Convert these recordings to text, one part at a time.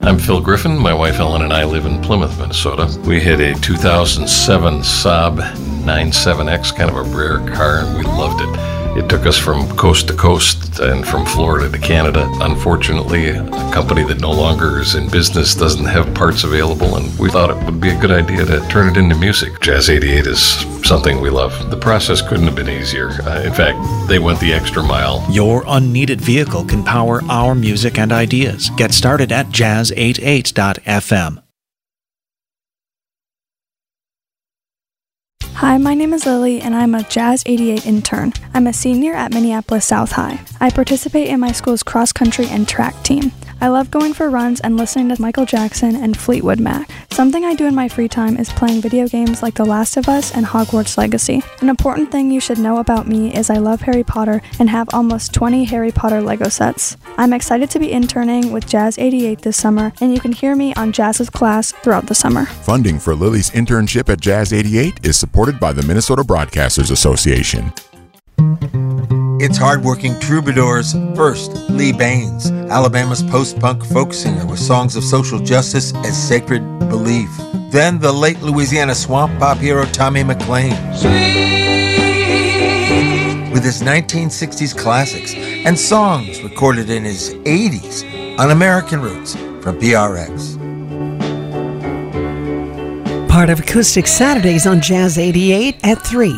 I'm Phil Griffin. My wife Ellen and I live in Plymouth, Minnesota. We had a 2007 Saab 97X, kind of a rare car, and we loved it. It took us from coast to coast and from Florida to Canada. Unfortunately, a company that no longer is in business doesn't have parts available, and we thought it would be a good idea to turn it into music. Jazz 88 is something we love. The process couldn't have been easier. In fact, they went the extra mile. Your unneeded vehicle can power our music and ideas. Get started at jazz88.fm. Hi, my name is Lily, and I'm a Jazz 88 intern. I'm a senior at Minneapolis South High. I participate in my school's cross-country and track team. I love going for runs and listening to Michael Jackson and Fleetwood Mac. Something I do in my free time is playing video games like The Last of Us and Hogwarts Legacy. An important thing you should know about me is I love Harry Potter and have almost 20 Harry Potter Lego sets. I'm excited to be interning with Jazz 88 this summer, and you can hear me on Jazz's class throughout the summer. Funding for Lily's internship at Jazz 88 is supported by the Minnesota Broadcasters Association. It's hardworking troubadours. First, Lee Baines, Alabama's post-punk folk singer with songs of social justice as sacred belief. Then the late Louisiana swamp pop hero Tommy McLean. With his 1960s classics and songs recorded in his 80s on American Roots from PRX. Part of Acoustic Saturdays on Jazz 88 at 3.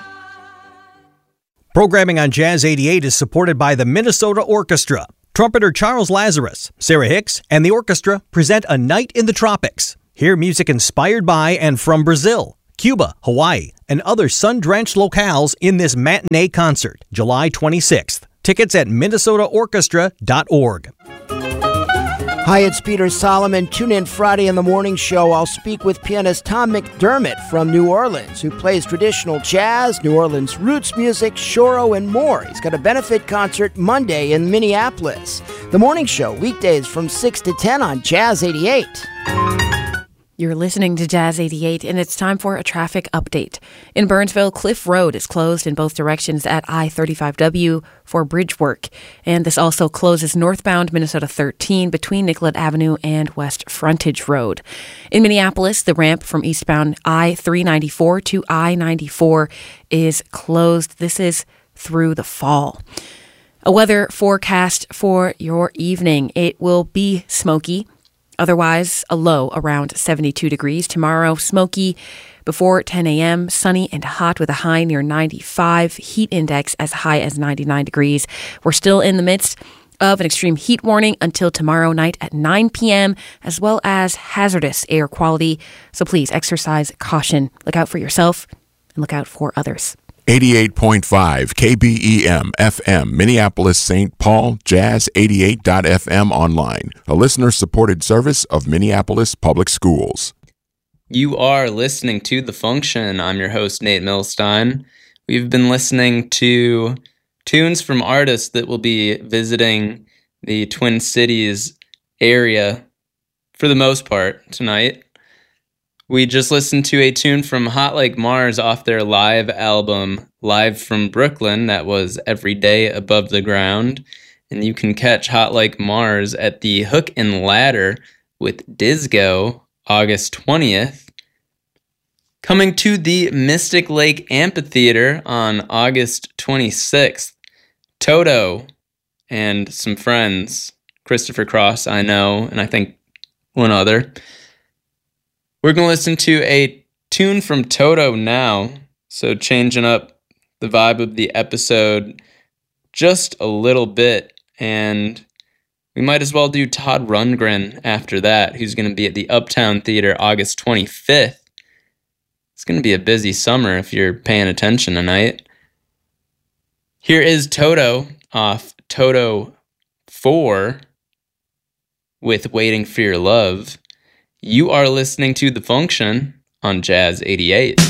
Programming on Jazz 88 is supported by the Minnesota Orchestra. Trumpeter Charles Lazarus, Sarah Hicks, and the orchestra present A Night in the Tropics. Hear music inspired by and from Brazil, Cuba, Hawaii, and other sun-drenched locales in this matinee concert, July 26th. Tickets at minnesotaorchestra.org. Hi, it's Peter Solomon. Tune in Friday in the morning show. I'll speak with pianist Tom McDermott from New Orleans, who plays traditional jazz, New Orleans roots music, choro, and more. He's got a benefit concert Monday in Minneapolis. The morning show, weekdays from 6 to 10 on Jazz 88. You're listening to Jazz 88, and it's time for a traffic update. In Burnsville, Cliff Road is closed in both directions at I-35W for bridge work. And this also closes northbound Minnesota 13 between Nicollet Avenue and West Frontage Road. In Minneapolis, the ramp from eastbound I-394 to I-94 is closed. This is through the fall. A weather forecast for your evening. It will be smoky. Otherwise, a low around 72 degrees. Tomorrow, smoky before 10 a.m., sunny and hot with a high near 95. Heat index as high as 99 degrees. We're still in the midst of an extreme heat warning until tomorrow night at 9 p.m., as well as hazardous air quality. So please exercise caution. Look out for yourself and look out for others. 88.5 KBEM FM, Minneapolis, St. Paul, Jazz88.fm online, a listener-supported service of Minneapolis Public Schools. You are listening to The Function. I'm your host, Nate Milstein. We've been listening to tunes from artists that will be visiting the Twin Cities area for the most part tonight. We just listened to a tune from Hot Like Mars off their live album, Live from Brooklyn. That was Every Day Above the Ground. And you can catch Hot Like Mars at the Hook and Ladder with Disco, August 20th. Coming to the Mystic Lake Amphitheater on August 26th. Toto and some friends, Christopher Cross, I know, and I think one other. We're going to listen to a tune from Toto now, so changing up the vibe of the episode just a little bit, and we might as well do Todd Rundgren after that, who's going to be at the Uptown Theater August 25th. It's going to be a busy summer if you're paying attention tonight. Here is Toto off Toto 4 with Waiting for Your Love. You are listening to The Function on Jazz 88.